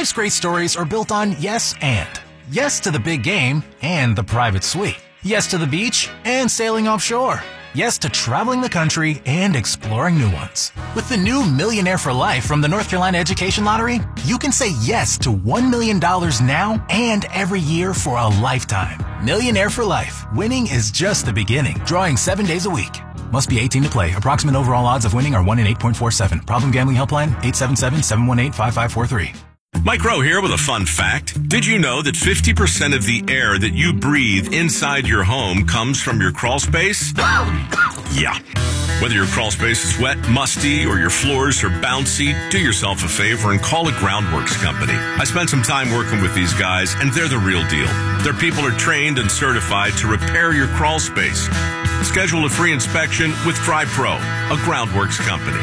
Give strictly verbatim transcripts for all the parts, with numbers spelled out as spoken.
Life's great stories are built on yes and. Yes to the big game and the private suite. Yes to the beach and sailing offshore. Yes to traveling the country and exploring new ones. With the new Millionaire for Life from the North Carolina Education Lottery, you can say yes to one million dollars now and every year for a lifetime. Millionaire for Life. Winning is just the beginning. Drawing seven days a week. Must be eighteen to play. Approximate overall odds of winning are one in eight point four seven. Problem gambling helpline eight seven seven, seven one eight, five five four three. Mike Rowe here with a fun fact. Did you know that fifty percent of the air that you breathe inside your home comes from your crawl space? Yeah. Whether your crawl space is wet, musty, or your floors are bouncy, do yourself a favor and call a Groundworks company. I spent some time working with these guys, and they're the real deal. Their people are trained and certified to repair your crawl space. Schedule a free inspection with DryPro, a Groundworks company.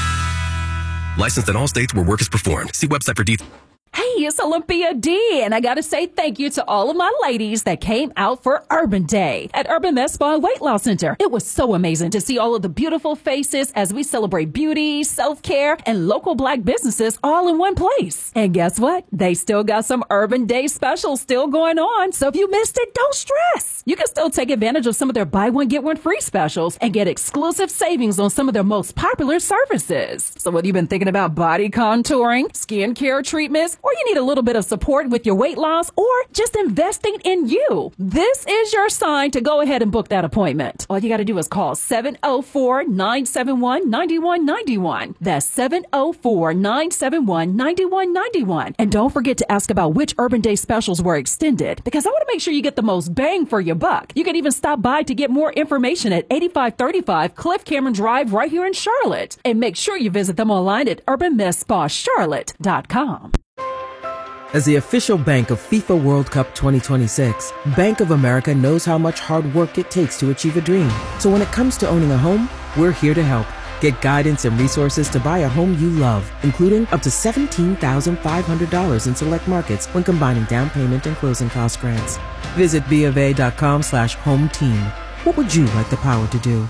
Licensed in all states where work is performed. See website for details. Hey, it's Olympia D, and I gotta say thank you to all of my ladies that came out for Urban Day at Urban Med Spa Weight Loss Center. It was so amazing to see all of the beautiful faces as we celebrate beauty, self-care, and local Black businesses all in one place. And guess what? They still got some Urban Day specials still going on, so if you missed it, don't stress. You can still take advantage of some of their buy one, get one free specials and get exclusive savings on some of their most popular services. So whether you've been thinking about body contouring, skincare treatments, or you need a little bit of support with your weight loss, or just investing in you, this is your sign to go ahead and book that appointment. All you got to do is call seven oh four, nine seven one, nine one nine one. That's seven oh four, nine seven one, nine one nine one. And don't forget to ask about which Urban Day specials were extended, because I want to make sure you get the most bang for your buck. You can even stop by to get more information at eighty-five thirty-five Cliff Cameron Drive right here in Charlotte. And make sure you visit them online at urban med spa charlotte dot com. As the official bank of FIFA World Cup twenty twenty-six, Bank of America knows how much hard work it takes to achieve a dream. So when it comes to owning a home, we're here to help. Get guidance and resources to buy a home you love, including up to seventeen thousand five hundred dollars in select markets when combining down payment and closing cost grants. Visit bofa.com slash home team. What would you like the power to do?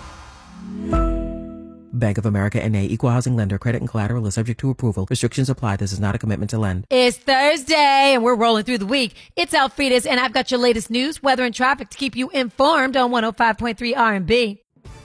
Bank of America N A, Equal Housing Lender. Credit and collateral is subject to approval. Restrictions apply. This is not a commitment to lend. It's Thursday, and we're rolling through the week. It's Alfreda's, and I've got your latest news, weather, and traffic to keep you informed on one oh five point three R and B.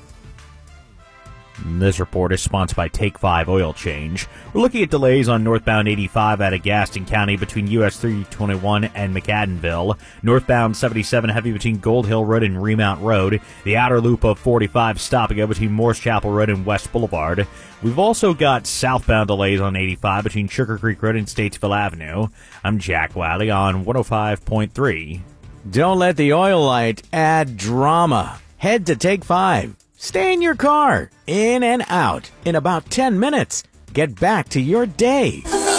This report is sponsored by Take five Oil Change. We're looking at delays on northbound eighty-five out of Gaston County between U S three twenty-one and McAdenville. Northbound seventy-seven heavy between Gold Hill Road and Remount Road. The outer loop of forty-five stopping up between Morse Chapel Road and West Boulevard. We've also got southbound delays on eighty-five between Sugar Creek Road and Statesville Avenue. I'm Jack Wiley on one oh five point three. Don't let the oil light add drama. Head to Take five. Stay in your car, in and out, in about ten minutes. Get back to your day.